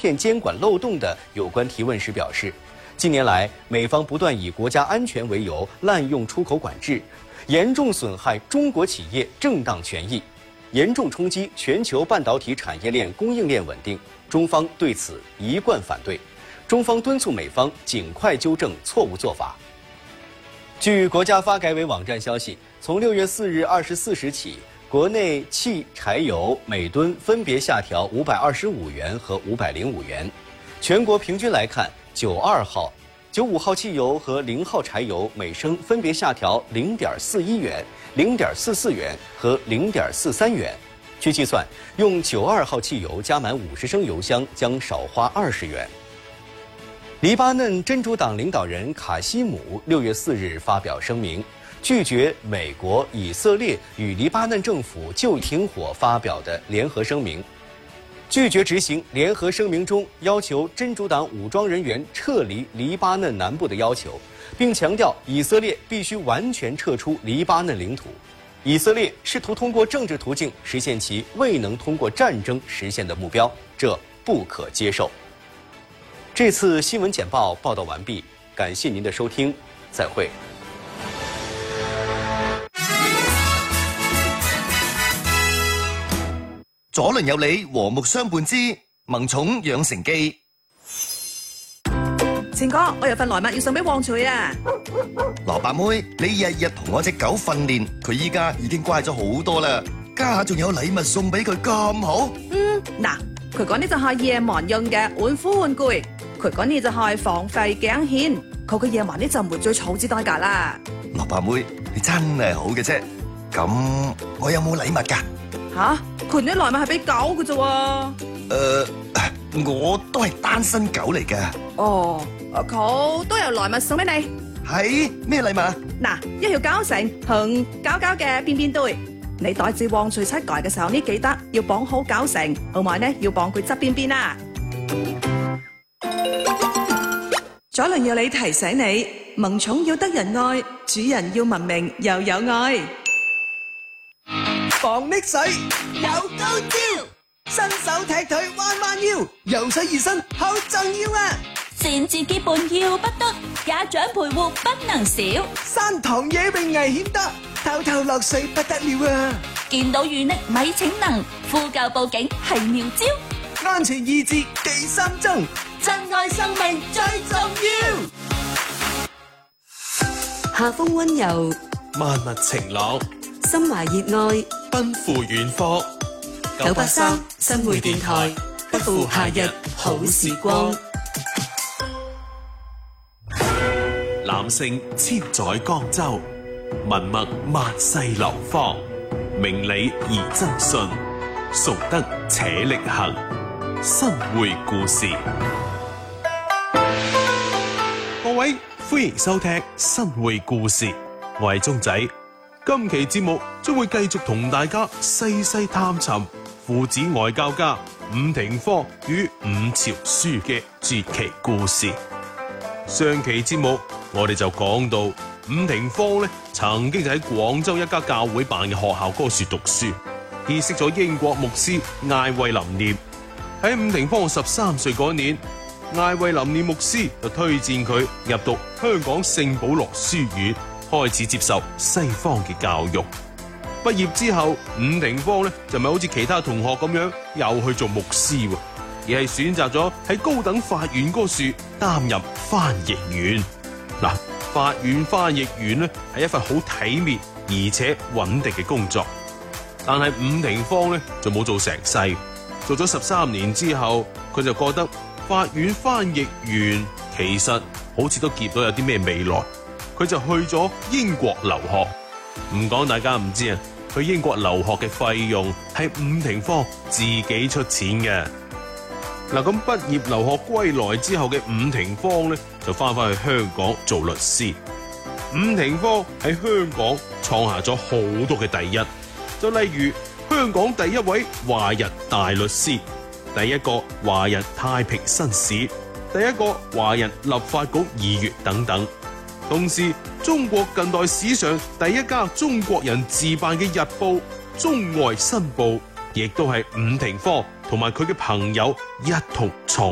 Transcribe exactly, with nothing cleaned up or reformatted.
片监管漏洞的有关提问时表示，近年来美方不断以国家安全为由滥用出口管制，严重损害中国企业正当权益，严重冲击全球半导体产业链供应链稳定。中方对此一贯反对，中方敦促美方尽快纠正错误做法。据国家发改委网站消息，从六月四日二十四时起，国内汽柴油每吨分别下调五百二十五元和五百零五元。全国平均来看，九二号、九五号汽油和零号柴油每升分别下调零点四一元、零点四四元和零点四三元。据计算，用九二号汽油加满五十升油箱将少花二十元。黎巴嫩真主党领导人卡西姆六月四日发表声明，拒绝美国、以色列与黎巴嫩政府就停火发表的联合声明，拒绝执行联合声明中要求真主党武装人员撤离黎巴嫩南部的要求，并强调以色列必须完全撤出黎巴嫩领土。以色列试图通过政治途径实现其未能通过战争实现的目标，这不可接受。这次新闻简报报道完毕，感谢您的收听，再会。 左鄰有理，和睦相伴之萌寵養成記。 前哥，我有份禮物要送俾旺翠啊！ 蘿蔔妹，你日日同我隻狗訓練，佢依家已經乖咗好多啦，家下仲有禮物送俾佢咁好。 嗯，嗱，佢講呢就係夜晚用嘅玩虎玩具，佢講呢就係防吠頸線，佢嘅夜晚呢就唔會最草之代價啦。 蘿蔔妹，你真係好嘅啫。咁我有冇禮物㗎？ 吓，佢啲禮物係俾狗嘅啫喎。 誒，我都係單身狗嚟㗎。 哦，佢都有禮物送俾你。 係咩禮物啊？ 嗱，一條膠繩同膠膠嘅邊邊堆，你帶住旺翠出街嘅時候呢，記得要綁好膠繩，同埋呢要綁佢側邊邊啦。左鄰右里提醒你，萌寵要得人愛，主人要文明又有愛。 防溺水有高招，伸手踢腿彎彎腰，游水熱身好重要啊！ 擅自結伴要不得，家長陪護不能少。 山塘野泳危險多，偷偷落水不得了啊！ 見到遇溺咪逞能，呼救報警係妙招。 安全意志記心中，珍愛生命最重要。 夏風溫柔， 萬物晴朗， 心懷熱愛， 奔赴遠方。 九八三新會電台，不負夏日好時光。 男性千載江州，文墨萬世流芳。明理而真信，崇德且力行。新會故事。各位歡迎收聽新會故事，我係鐘仔。今期節目將會繼續同大家細細探尋父子外交家伍廷芳與伍朝樞嘅傳奇故事。上期節目我哋就講到伍廷芳咧，曾經就喺廣州一家教會辦嘅學校嗰處讀書，結識咗英國牧師艾惠林念。喺伍廷芳十三歲嗰年，艾惠林念牧師就推薦佢入讀香港聖保羅書院，開始接受西方嘅教育。畢業之後，伍廷芳咧就唔係好似其他同學咁樣又去做牧師，而係選擇咗喺高等法院嗰處擔任翻譯員。嗱，法院翻譯員咧係一份好體面而且穩定嘅工作，但係伍廷芳咧就冇做成世，做咗十三年之後，佢就覺得法院翻譯員其實好似都見到有啲咩未來，佢就去咗英國留學。唔講大家唔知啊，去英國留學嘅費用係伍廷芳自己出錢嘅。嗱，咁畢業留學歸來之後嘅伍廷芳咧，就翻返去香港做律師。伍廷芳喺香港創下咗好多嘅第一，就例如香港第一位華人大律師，第一個華人太平紳士，第一個華人立法局議員等等。同時，中國近代史上第一家中國人自辦嘅日報《中外新報》，亦都係伍廷芳同埋佢嘅朋友一同創